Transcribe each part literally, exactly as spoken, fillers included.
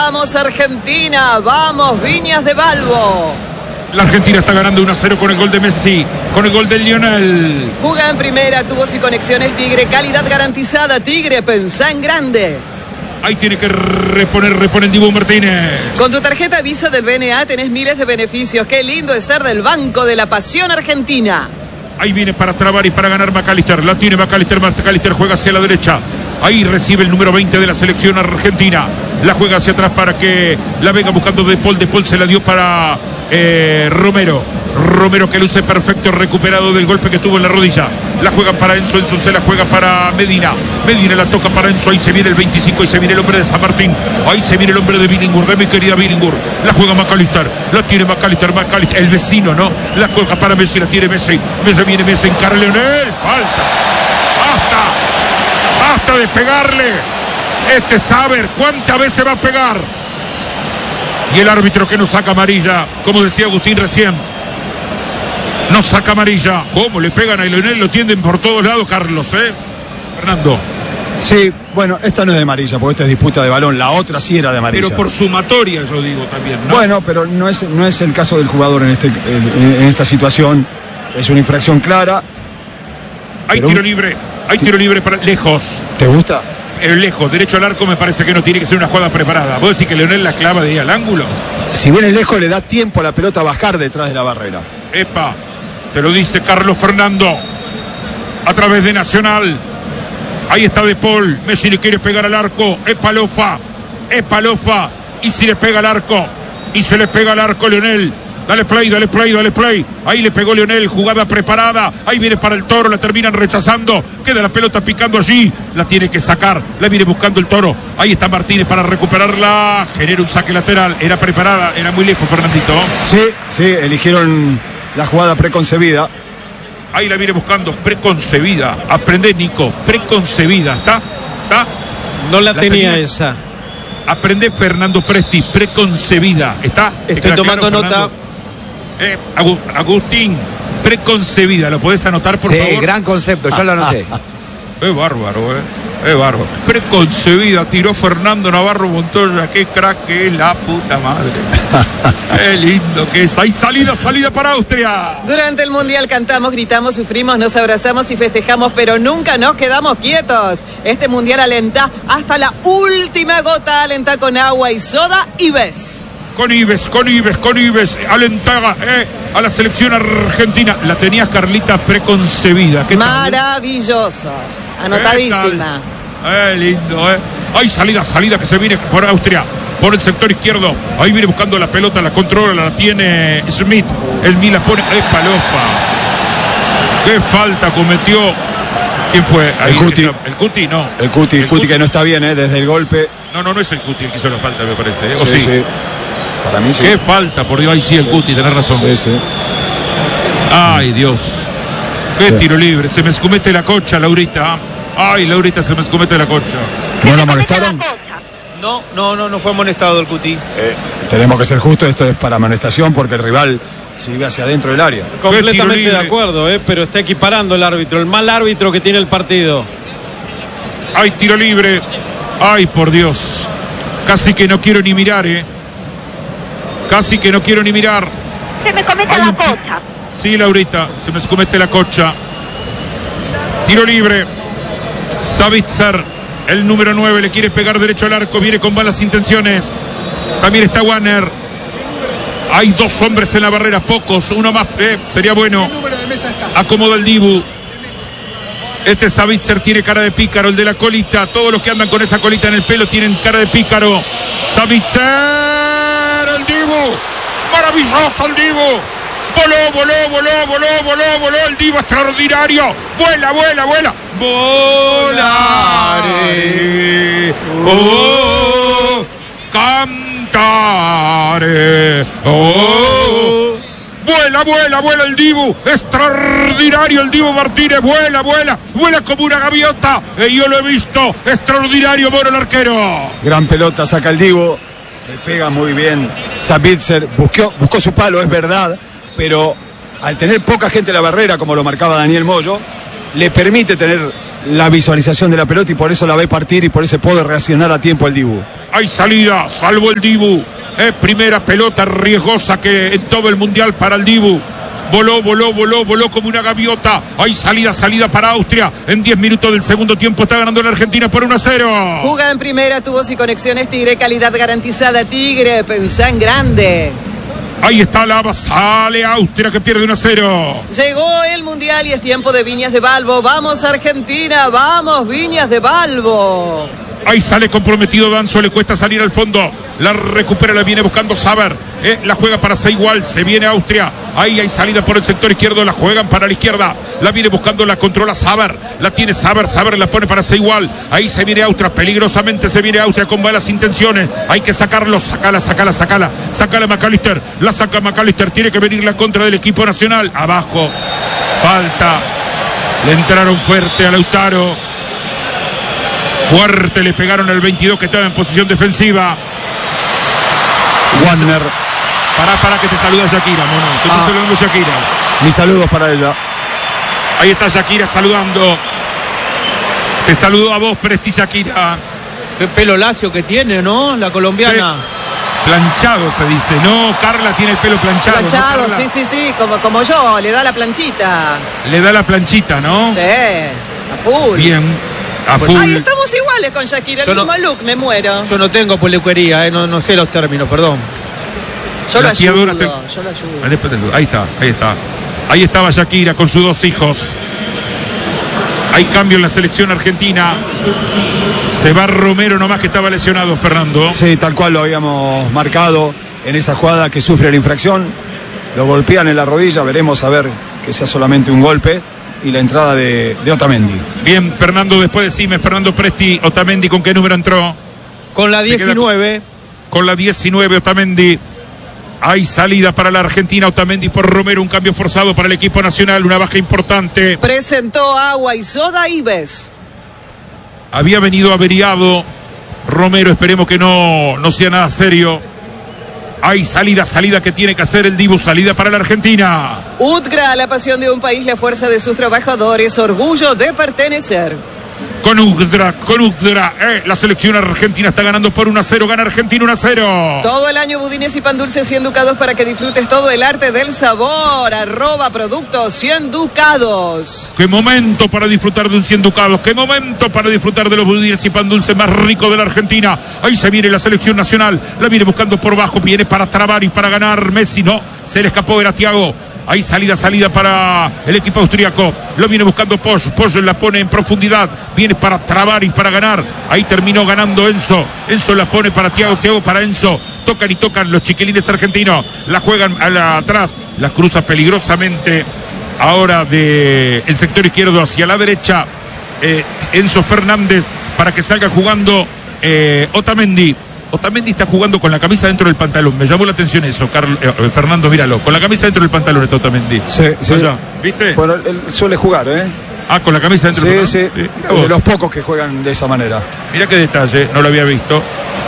Vamos Argentina, vamos Viñas de Balbo. La Argentina está ganando uno a cero con el gol de Messi, con el gol de Lionel. Juega en primera, tubos y conexiones Tigre, calidad garantizada. Tigre, pensá en grande. Ahí tiene que reponer, repone el Dibu Martínez. Con tu tarjeta Visa del B N A tenés miles de beneficios. Qué lindo es ser del Banco de la Pasión Argentina. Ahí viene para trabar y para ganar McAllister. La tiene McAllister, McAllister juega hacia la derecha. Ahí recibe el número veinte de la selección argentina. La juega hacia atrás para que la venga buscando De Paul. De Paul se la dio para eh, Romero. Romero que luce perfecto, recuperado del golpe que tuvo en la rodilla. La juega para Enzo, Enzo se la juega para Medina. Medina la toca para Enzo, ahí se viene el veinticinco, ahí se viene el hombre de San Martín. Ahí se viene el hombre de Billingur, de mi querida Billingur. La juega McAllister, la tiene McAllister, McAllister, el vecino, ¿no? La juega para Messi, la tiene Messi. Messi viene Messi, encara Leonel, falta. Basta, basta de pegarle. Este Saber, ¿cuántas veces va a pegar? Y el árbitro que nos saca amarilla, como decía Agustín recién. No saca amarilla. ¿Cómo le pegan a Leonel? Lo tienden por todos lados, Carlos, ¿eh? Fernando. Sí, bueno, esta no es de amarilla, porque esta es disputa de balón. La otra sí era de amarilla. Pero por sumatoria, yo digo también, ¿no? Bueno, pero no es, no es el caso del jugador en, este, en, en esta situación. Es una infracción clara. Hay tiro un... libre. Hay tiro libre para lejos. ¿Te gusta? El lejos, derecho al arco, me parece que no tiene que ser una jugada preparada. ¿Vos decís que Leonel la clava de ahí al ángulo? Si viene lejos, le da tiempo a la pelota a bajar detrás de la barrera. Epa, te lo dice Carlos Fernando. A través de Nacional. Ahí está De Paul. Messi le quiere pegar al arco. Epa Lofa. Epa Lofa. Y si le pega al arco. Y se le pega al arco Leonel. Dale play, dale play, dale play. Ahí le pegó Leonel, jugada preparada. Ahí viene para el Toro, la terminan rechazando. Queda la pelota picando allí. La tiene que sacar, la viene buscando el Toro. Ahí está Martínez para recuperarla. Genera un saque lateral. Era preparada, era muy lejos, Fernandito. Sí, sí, eligieron la jugada preconcebida. Ahí la viene buscando, preconcebida. Aprende, Nico, preconcebida. ¿Está? ¿Está? No la, la tenía, tenía esa. esa. Aprende, Fernando Presti, preconcebida. ¿Está? Estoy tomando claro, nota. Eh, Agustín, preconcebida, ¿lo podés anotar, por sí, favor? Sí, gran concepto, yo lo anoté. Es bárbaro, eh. Es bárbaro. Preconcebida, tiró Fernando Navarro Montoya. Qué crack que es la puta madre. Qué lindo que es. Hay salida, salida para Austria. Durante el Mundial cantamos, gritamos, sufrimos, nos abrazamos y festejamos, pero nunca nos quedamos quietos. Este Mundial alenta hasta la última gota, alenta con agua y soda y ves. Con Ives, con Ives, con Ives, alentaba eh, a la selección argentina. La tenías, Carlita, preconcebida. ¿Qué maravilloso, anotadísima. Eh, lindo, eh. Hay salida, salida que se viene por Austria, por el sector izquierdo. Ahí viene buscando la pelota, la controla, la tiene Smith. El Milan pone, es Palofa. Qué falta cometió. ¿Quién fue? Ahí el Cuti. El Cuti, no. El Cuti, el, el Cuti, Cuti que no está bien, eh, desde el golpe. No, no, no es el Cuti el que hizo la falta, me parece. ¿eh? Sí, ¿O sí? sí. Para mí sí. Qué falta, por Dios, ahí sí el sí. Cuti, tenés razón. Sí, sí. Ay, Dios. Qué sí. Tiro libre. Se me escomete la cocha, Laurita. Ay, Laurita, se me escomete la cocha. ¿No lo amonestaron? No, no, no, no fue amonestado el Cuti. Eh, tenemos que ser justos, esto es para amonestación porque el rival sigue hacia adentro del área. Completamente de acuerdo, eh, pero está equiparando el árbitro, el mal árbitro que tiene el partido. Ay, tiro libre. Ay, por Dios. Casi que no quiero ni mirar, eh. Casi que no quiero ni mirar. Se me comete Ay, la un... cocha. Sí, Laurita, se me comete la cocha. Tiro libre. Savitzer, el número nueve, le quiere pegar derecho al arco. Viene con malas intenciones. También está Warner. Hay dos hombres en la barrera, pocos. Uno más, eh, sería bueno. Acomoda el Dibu. Este Savitzer tiene cara de pícaro, el de la colita. Todos los que andan con esa colita en el pelo tienen cara de pícaro. Savitzer, el Dibu. Maravilloso el Dibu. Voló, voló, voló, voló, voló, voló. El Dibu extraordinario. Vuela, vuela, vuela. Volare. Oh, cantare. Oh. Vuela, vuela, vuela el Dibu. Extraordinario el Dibu Martínez. Vuela, vuela. Vuela como una gaviota. Eh, yo lo he visto. Extraordinario, Moro, el arquero. Gran pelota, saca el Dibu. Le pega muy bien. Savitzer buscó, buscó su palo, es verdad. Pero al tener poca gente en la barrera, como lo marcaba Daniel Moyo, le permite tener la visualización de la pelota y por eso la ve partir y por eso puede reaccionar a tiempo el Dibu. Hay salida, salvo el Dibu. Es primera pelota riesgosa que en todo el mundial para el Dibu. Voló, voló, voló, voló como una gaviota. Hay salida, salida para Austria. En diez minutos del segundo tiempo está ganando la Argentina por uno a cero. Jugada en primera, tubos y conexiones Tigre, calidad garantizada Tigre, pensá en grande. Ahí está Lava, sale Austria que pierde uno a cero. Llegó el mundial y es tiempo de Viñas de Balbo. Vamos Argentina, vamos Viñas de Balbo. Ahí sale comprometido Danzo, le cuesta salir al fondo. La recupera, la viene buscando Saber. Eh, la juega para Seigual, se viene Austria. Ahí hay salida por el sector izquierdo, la juegan para la izquierda. La viene buscando, la controla Saber. La tiene Saber, Saber la pone para Seigual. Ahí se viene Austria, peligrosamente se viene Austria con malas intenciones. Hay que sacarlo, sacala, sacala, sacala. Sacala McAllister, la saca McAllister. Tiene que venir la contra del equipo nacional. Abajo, falta. Le entraron fuerte a Lautaro. Fuerte le pegaron al veintidós que estaba en posición defensiva. Warner. Pará, pará que te saluda Shakira, mono. Te está Ah. saludando Shakira. Mis saludos para ella. Ahí está Shakira saludando. Te saludo a vos, Presti Shakira. Qué pelo lacio que tiene, ¿no? La colombiana. Sí. Planchado se dice. No, Carla tiene el pelo planchado. Planchado, ¿no, sí, sí, sí, como, como yo, le da la planchita. Le da la planchita, ¿no? Sí, a full. Bien. A full. Ay, estamos iguales con Shakira, el Yo no- mismo look, me muero. Yo no tengo peluquería, eh, no, no sé los términos, perdón. Yo lo La tía ayudo, Dora te- yo lo ayudo. Ahí después te- Ahí está, ahí está. Ahí estaba Shakira con sus dos hijos. Hay cambio en la selección argentina. Se va Romero nomás que estaba lesionado, Fernando. Sí, tal cual lo habíamos marcado en esa jugada que sufre la infracción. Lo golpean en la rodilla, veremos a ver que sea solamente un golpe. Y la entrada de, de Otamendi. Bien, Fernando, después decime, Fernando Presti, Otamendi, ¿con qué número entró? Con la Se queda diecinueve. Con la diecinueve, Otamendi. Hay salida para la Argentina, Otamendi por Romero, un cambio forzado para el equipo nacional, una baja importante. Presentó agua y soda y ves. Había venido averiado Romero, esperemos que no, no sea nada serio. Hay salida, salida que tiene que hacer el Dibu, salida para la Argentina. Utgra, la pasión de un país, la fuerza de sus trabajadores, orgullo de pertenecer. Con Udra, con Udra, eh, la selección argentina está ganando por uno a cero, gana Argentina uno a cero. Todo el año budines y pan dulces cien ducados para que disfrutes todo el arte del sabor. Arroba productos cien ducados. Qué momento para disfrutar de un cien ducados, qué momento para disfrutar de los budines y pan dulce más ricos de la Argentina. Ahí se viene la selección nacional, la viene buscando por bajo, viene para trabar y para ganar. Messi no, se le escapó, era Thiago. Ahí salida, salida para el equipo austríaco. Lo viene buscando Posch. Posch la pone en profundidad. Viene para trabar y para ganar. Ahí terminó ganando Enzo. Enzo la pone para Thiago. Thiago para Enzo. Tocan y tocan los chiquilines argentinos. La juegan a la, atrás. La cruza peligrosamente. Ahora de el sector izquierdo hacia la derecha. Eh, Enzo Fernández para que salga jugando eh, Otamendi. Otamendi está jugando con la camisa dentro del pantalón. Me llamó la atención eso, Carlos, eh, Fernando, míralo. Con la camisa dentro del pantalón está Otamendi. Sí, sí. Allá, ¿viste? Bueno, él suele jugar, ¿eh? Ah, con la camisa dentro del Sí, pantalón. sí. Mirá vos. De los pocos que juegan de esa manera. Mirá qué detalle, no lo había visto.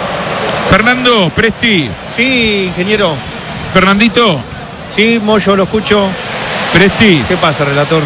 Fernando, Presti, Sí, ingeniero. Fernandito, Sí, Moyo, lo escucho. Presti. ¿Qué pasa, relator?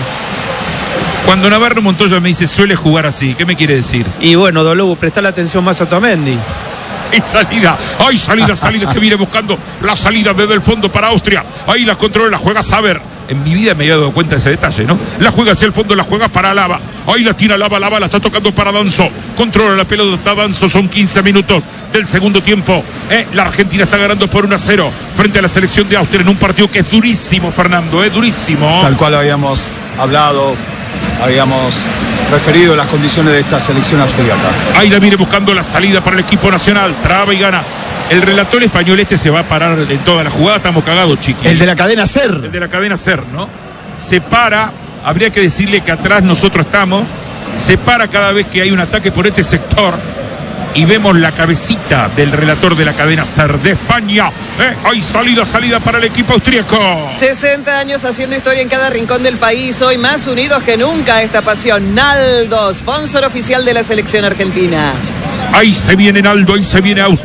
Cuando Navarro Montoya me dice suele jugar así, ¿qué me quiere decir? Y bueno, Dolugo, presta la atención más a Otamendi. Hay salida, hay salida, salida que viene buscando la salida desde el fondo para Austria. Ahí la controla, la juega Saber. En mi vida me había dado cuenta de ese detalle, ¿no? La juega hacia el fondo, la juega para Lava. Ahí la tira Lava, Lava la está tocando para Danzo. Controla la pelota Danzo, son quince minutos del segundo tiempo. Eh, la Argentina está ganando por uno a cero frente a la selección de Austria en un partido que es durísimo, Fernando, ¿eh? Durísimo. Tal cual habíamos hablado, habíamos referido las condiciones de esta selección austríaca. Ahí la viene buscando la salida para el equipo nacional. Traba y gana. El relator español este se va a parar en toda la jugada. Estamos cagados, chiquis. El de la cadena El SER. de la cadena SER, ¿no? Se para. Habría que decirle que atrás nosotros estamos. Se para cada vez que hay un ataque por este sector. Y vemos la cabecita del relator de la cadena SER de España. Eh, hay salida, salida para el equipo austríaco. sesenta años haciendo historia en cada rincón del país. Hoy más unidos que nunca esta pasión. Naldo, sponsor oficial de la selección argentina. Ahí se viene Naldo, ahí se viene Austria.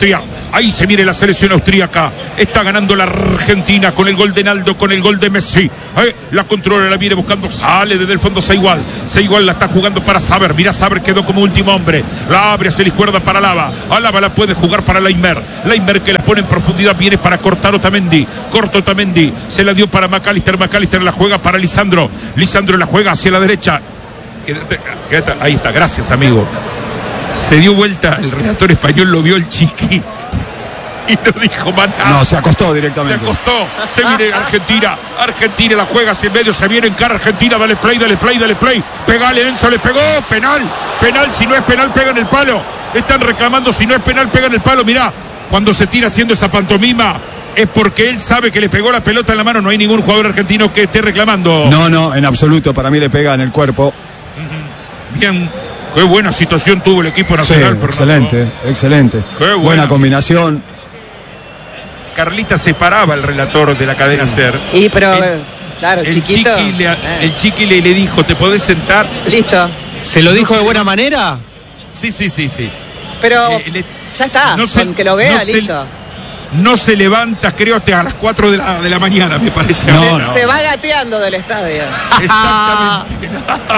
Ahí se viene la selección austríaca. Está ganando la Argentina con el gol de Naldo, con el gol de Messi. Eh, la controla, la viene buscando, sale desde el fondo Seigual. Seigual la está jugando para Saber. Mira, Saber quedó como último hombre. La abre hacia la izquierda para Alaba. Alaba la puede jugar para Laimer. Laimer que la pone en profundidad, viene para cortar Otamendi. Corta Otamendi. Se la dio para McAllister. McAllister la juega para Lisandro. Lisandro la juega hacia la derecha. Ahí está, gracias amigo. Se dio vuelta el relator español, lo vio el Chiqui y no dijo más nada. No, se acostó directamente. Se acostó, se viene Argentina. Argentina la juega hacia el medio, se viene en cara Argentina. Dale play, dale play, dale play. Pegale, Enzo, le pegó. Penal, penal. Si no es penal, pega en el palo. Están reclamando, si no es penal, pega en el palo. Mirá, cuando se tira haciendo esa pantomima, es porque él sabe que le pegó la pelota en la mano. No hay ningún jugador argentino que esté reclamando. No, no, en absoluto. Para mí le pega en el cuerpo. Bien. Qué buena situación tuvo el equipo nacional, sí, excelente, excelente. Qué buena, buena combinación. Carlita separaba al relator de la cadena SER. Y pero, el, claro, el chiquito. Chiqui le, eh. El Chiqui le, le dijo, ¿te podés sentar? Listo. ¿Se lo dijo de buena manera? Sí, sí, sí, sí. Pero eh, le, ya está, no se, con que lo vea, no listo. Se, no se levanta, creo, hasta a las cuatro de la, de la mañana, me parece. No, se, no. se va gateando del estadio. Exactamente.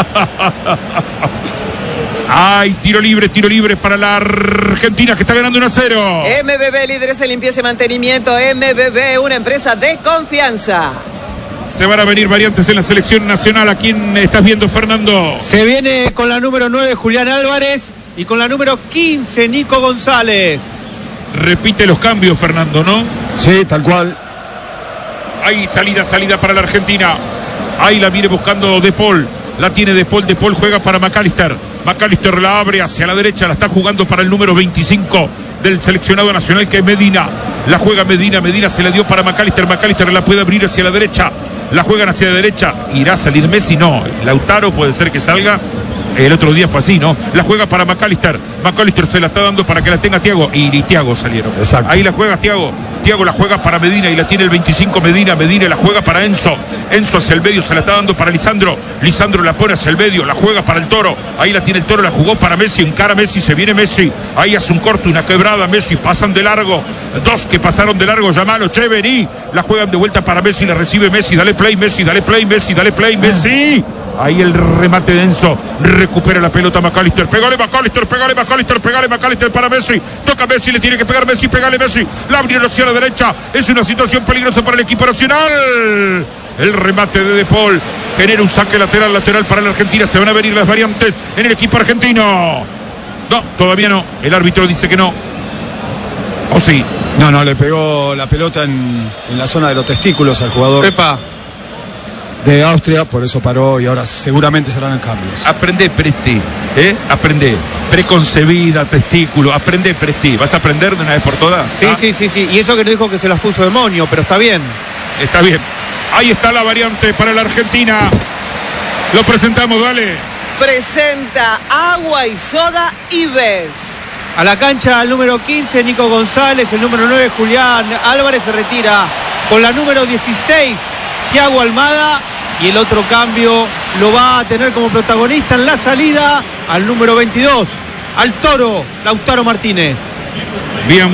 Ay, tiro libre, tiro libre para la Argentina que está ganando uno a cero. M B B, líderes de limpieza y mantenimiento. M B B, una empresa de confianza. Se van a venir variantes en la selección nacional. ¿A quién estás viendo, Fernando? Se viene con la número nueve, Julián Álvarez, y con la número quince, Nico González. Repite los cambios, Fernando, ¿no? Sí, tal cual. Ahí salida, salida para la Argentina. Ahí la viene buscando De Paul. La tiene De Paul, De Paul juega para McAllister. McAllister la abre hacia la derecha, la está jugando para el número veinticinco del seleccionado nacional, que es Medina. La juega Medina, Medina se la dio para McAllister. McAllister la puede abrir hacia la derecha. La juegan hacia la derecha. ¿Irá a salir Messi? No. Lautaro puede ser que salga. El otro día fue así, ¿no? La juega para McAllister. McAllister se la está dando para que la tenga Thiago. Y, y Thiago salieron. Exacto. Ahí la juega Thiago. Thiago la juega para Medina y la tiene el veinticinco Medina. Medina la juega para Enzo. Enzo hacia el medio se la está dando para Lisandro. Lisandro la pone hacia el medio. La juega para el Toro. Ahí la tiene el Toro. La jugó para Messi. Encara Messi. Se viene Messi. Ahí hace un corte, una quebrada. Messi. Pasan de largo. Dos que pasaron de largo. Llamalo, che, vení. La juegan de vuelta para Messi. La recibe Messi. Dale play, Messi. Dale play, Messi. Dale play, Messi. Ahí el remate de Enzo. Recupera la pelota McAllister. Pegale McAllister, pegale McAllister, pegale McAllister para Messi. Toca Messi, le tiene que pegar Messi, pegale Messi. La abrió hacia la derecha. Es una situación peligrosa para el equipo nacional. El remate de De Paul genera un saque lateral, lateral para la Argentina. Se van a venir las variantes en el equipo argentino. No, todavía no. El árbitro dice que no. ¿O sí? No, no, le pegó la pelota en, en la zona de los testículos al jugador. Epa. De Austria, por eso paró y ahora seguramente serán cambios. Aprende, Presti, ¿eh? Aprende. Preconcebida, testículo, aprende, Presti. ¿Vas a aprender de una vez por todas? Sí, ¿Ah? sí, sí, sí. Y eso que no dijo que se las puso demonio, pero está bien. Está bien. Ahí está la variante para la Argentina. Lo presentamos, dale. Presenta Agua y Soda Ives. A la cancha el número quince, Nico González. El número nueve, Julián Álvarez, se retira con la número dieciséis, Thiago Almada. Y el otro cambio lo va a tener como protagonista en la salida al número veintidós, al Toro, Lautaro Martínez. Bien.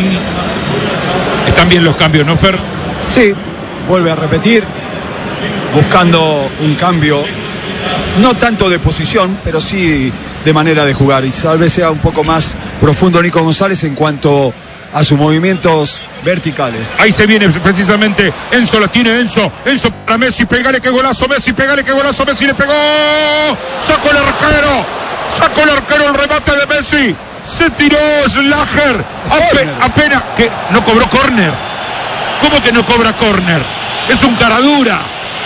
Están bien los cambios, ¿no, Fer? Sí, vuelve a repetir, buscando un cambio, no tanto de posición, pero sí de manera de jugar. Y tal vez sea un poco más profundo Nico González en cuanto a sus movimientos verticales. Ahí se viene precisamente Enzo, la tiene Enzo, Enzo para Messi, pegale que golazo, Messi, pegale que golazo, Messi le pegó, sacó el arquero, sacó el arquero el remate de Messi, se tiró Schlager, Ape, apenas que no cobró córner. ¿Cómo que no cobra córner? Es un caradura.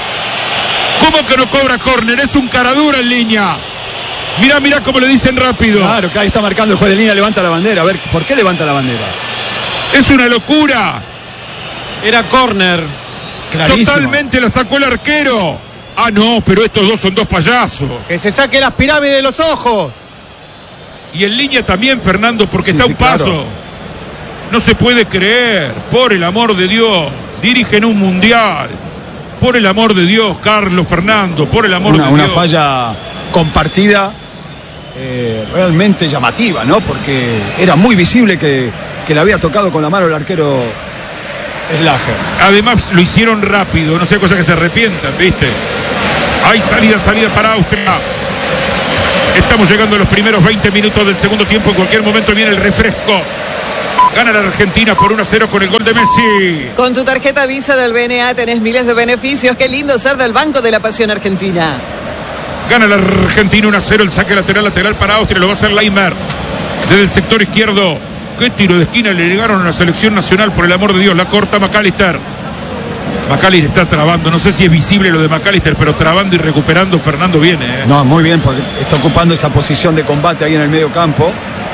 ¿Cómo que no cobra córner? Es un caradura en línea. Mirá, mirá cómo le dicen rápido. Claro, que ahí está marcando el juez de línea, levanta la bandera. A ver, ¿por qué levanta la bandera? Es una locura. Era córner. Clarísimo. Totalmente la sacó el arquero. Ah, no, pero estos dos son dos payasos. Que se saque las pirámides de los ojos. Y en línea también, Fernando, porque Sí, está sí, un paso. claro. No se puede creer. Por el amor de Dios. Dirigen un mundial. Por el amor de Dios, Carlos, Fernando. Por el amor Una, de una Dios. falla compartida, eh, realmente llamativa, ¿no? Porque era muy visible que, que le había tocado con la mano el arquero Slager. Además lo hicieron rápido, no sea cosa que se arrepientan, ¿viste? Hay salida, salida para Austria. Estamos llegando a los primeros veinte minutos del segundo tiempo. En cualquier momento viene el refresco. Gana la Argentina por uno a cero con el gol de Messi. Con tu tarjeta Visa del B N A tenés miles de beneficios. Qué lindo ser del Banco de la Pasión Argentina. Gana la Argentina uno a cero. El saque lateral, lateral para Austria. Lo va a hacer Leimer. Desde el sector izquierdo. Qué tiro de esquina le llegaron a la selección nacional, por el amor de Dios. La corta McAllister. McAllister está trabando. No sé si es visible lo de McAllister, pero trabando y recuperando. Fernando viene. ¿eh? No, muy bien, porque está ocupando esa posición de combate ahí en el medio campo,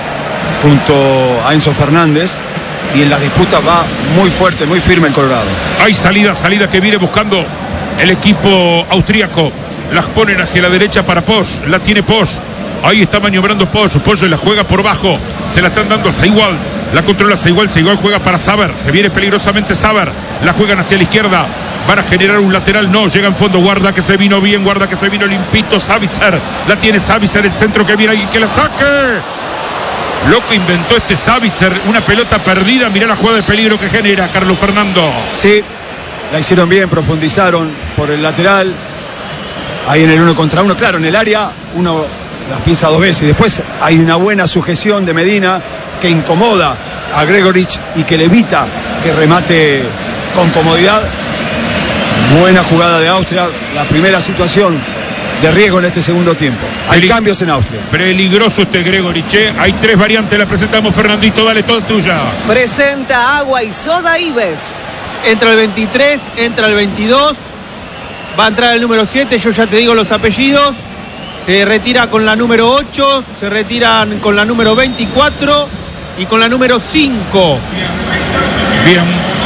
junto a Enzo Fernández. Y en la disputa va muy fuerte, muy firme el Colorado. Hay salida, salida que viene buscando el equipo austríaco. Las ponen hacia la derecha para Posch. La tiene Posch. Ahí está maniobrando Posch. Posch la juega por bajo. Se la están dando a Seigual. La controla Seigual. Seigual juega para Saber. Se viene peligrosamente Saber. La juegan hacia la izquierda. Van a generar un lateral. No, llega en fondo. Guarda que se vino bien. Guarda que se vino limpito. Savitzer. La tiene Savitzer. El centro que viene alguien que la saque. Loco inventó este Savitzer. Una pelota perdida. Mirá la jugada de peligro que genera Carlos Fernando. Sí, la hicieron bien. Profundizaron por el lateral. Ahí en el uno contra uno. Claro, en el área uno las piensa dos veces. Y después hay una buena sujeción de Medina que incomoda a Gregorich y que le evita que remate con comodidad. Buena jugada de Austria. La primera situación de riesgo en este segundo tiempo. Hay Peli- cambios en Austria. Peligroso este Gregorich, ¿eh? Hay tres variantes, la presentamos, Fernandito, dale, toda tuya. Presenta Agua y Soda Ives. Entra el veintitrés, entra el veintidós. Va a entrar el número siete, yo ya te digo los apellidos. Se retira con la número ocho, se retiran con la número veinticuatro y con la número cinco. Bien.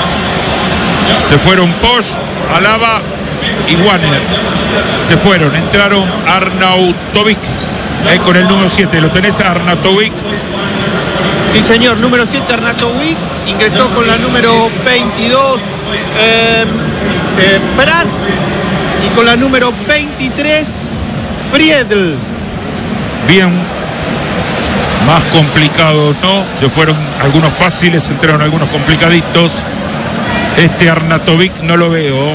Se fueron Posch, Alaba y Warner. Se fueron, entraron Arnautovic eh, con el número siete. ¿Lo tenés, Arnautovic? Sí, señor, número siete Arnautovic. Ingresó con la número veintidós eh, eh, Pras y con la número veintitrés Friedl. Bien. Más complicado, ¿no? Se fueron algunos fáciles, entraron algunos complicaditos. Este Arnautovic no lo veo.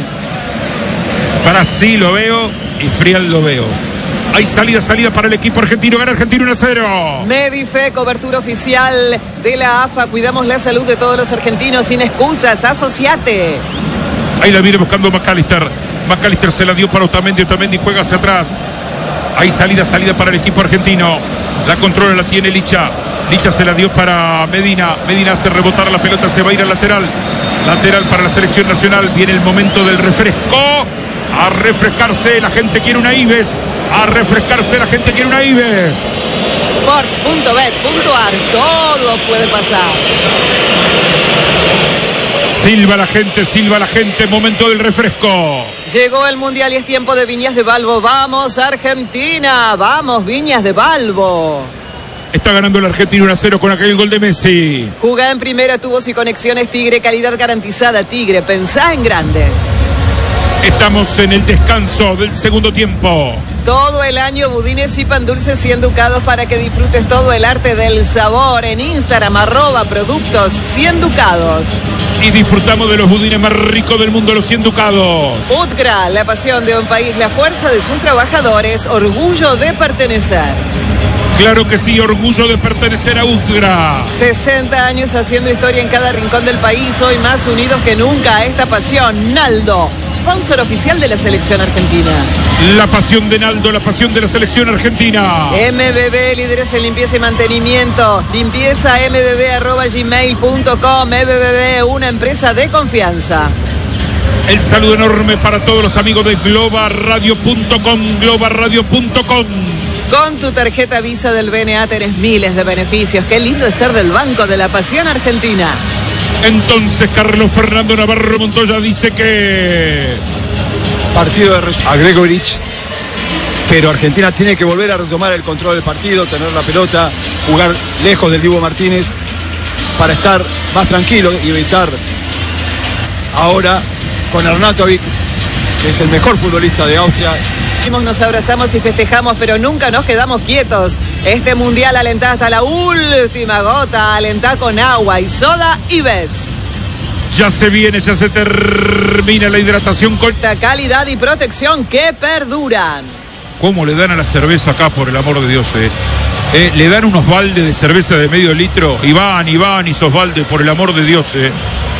Para sí lo veo y Friedl lo veo. Hay salida, salida para el equipo argentino. Gana Argentina uno a cero. Medife, cobertura oficial de la A F A. Cuidamos la salud de todos los argentinos sin excusas. Asociate. Ahí la viene buscando McAllister. McAllister se la dio para Otamendi. Otamendi juega hacia atrás. Hay salida, salida para el equipo argentino. La controla, la tiene Licha. Licha se la dio para Medina. Medina hace rebotar la pelota, se va a ir al lateral. Lateral para la selección nacional. Viene el momento del refresco. A refrescarse, la gente quiere una Ives. A refrescarse, la gente quiere una Ives. Sports punto bet punto ar. Todo puede pasar. Silba la gente, silba la gente. Momento del refresco. Llegó el Mundial y es tiempo de Viñas de Balbo. ¡Vamos, Argentina! ¡Vamos, Viñas de Balbo! Está ganando la Argentina uno a cero con aquel gol de Messi. Jugá en primera, tubos y conexiones Tigre. Calidad garantizada, Tigre. Pensá en grande. Estamos en el descanso del segundo tiempo. Todo el año budines y pan dulces cien ducados para que disfrutes todo el arte del sabor. En Instagram, arroba productos cien ducados. Y disfrutamos de los budines más ricos del mundo, los cien ducados. Utgra, la pasión de un país, la fuerza de sus trabajadores, orgullo de pertenecer. Claro que sí, orgullo de pertenecer a Utgra. sesenta años haciendo historia en cada rincón del país, hoy más unidos que nunca a esta pasión. Naldo, sponsor oficial de la selección argentina. La pasión de Naldo, la pasión de la selección argentina. M B B, líderes en limpieza y mantenimiento. Limpieza m b b arroba gmail punto com. M B B, una empresa de confianza. El saludo enorme para todos los amigos de globa radio punto com, globa radio punto com. Con tu tarjeta Visa del B N A tenés miles de beneficios. Qué lindo es ser del Banco de la Pasión Argentina. Entonces Carlos Fernando Navarro Montoya dice que... Partido de res- a Gregorich, pero Argentina tiene que volver a retomar el control del partido, tener la pelota, jugar lejos del Dibu Martínez para estar más tranquilo y evitar ahora con Arnautovic, que es el mejor futbolista de Austria. Nos abrazamos y festejamos, pero nunca nos quedamos quietos. Este mundial alentá hasta la última gota, alentá con agua y soda y ves. Ya se viene, ya se termina la hidratación con esta calidad y protección que perduran. ¿Cómo le dan a la cerveza acá, por el amor de Dios? Eh? Eh, le dan unos baldes de cerveza de medio litro y van y van y esos baldes, por el amor de Dios. Eh.